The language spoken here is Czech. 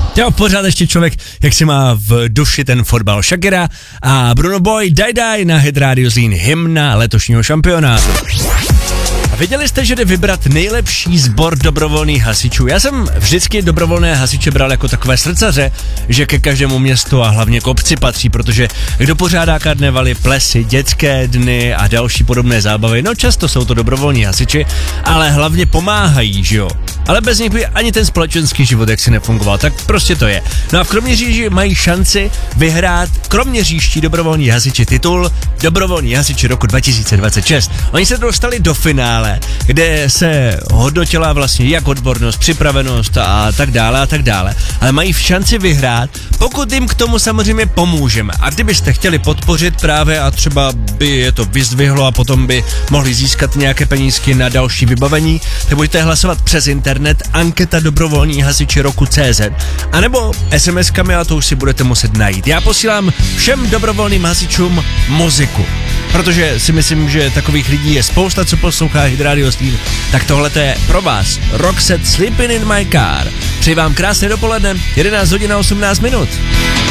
Jo, pořád ještě člověk, jak si má v duši ten fotbal. Shakira a Bruno Boy Die Die na Hit Radio Zlín, hymna letošního šampionátu. A viděli jste, že jde vybrat nejlepší sbor dobrovolných hasičů? Já jsem vždycky dobrovolné hasiče bral jako takové srdcaře, že ke každému městu a hlavně k obci patří, protože kdo pořádá karnevaly, plesy, dětské dny a další podobné zábavy, no často jsou to dobrovolní hasiči, ale hlavně pomáhají, že jo? Ale bez nich by ani ten společenský život jaksi nefungoval, tak prostě to je. No a v Kroměříži mají šanci vyhrát kroměřížští dobrovolní hasiči titul Dobrovolní hasiči roku 2026. Oni se dostali do finále, kde se hodnotila vlastně jak odbornost, připravenost a tak dále, ale mají v šanci vyhrát, pokud jim k tomu samozřejmě pomůžeme. A kdybyste chtěli podpořit právě a třeba by je to vyzdvihlo a potom by mohli získat nějaké penízky na další vybavení, tak budete hlasovat přes internet anketa dobrovolní hasiči roku CZ, anebo SMS-kami a to už si budete muset najít. Já posílám všem dobrovolným hasičům muziku, protože si myslím, že takových lidí je spousta, co poslouchá Hit Radio Zlín, tak tohle je pro vás Roxette Sleeping in my car. Přeji vám krásné dopoledne, 11 hodin a 18 minut.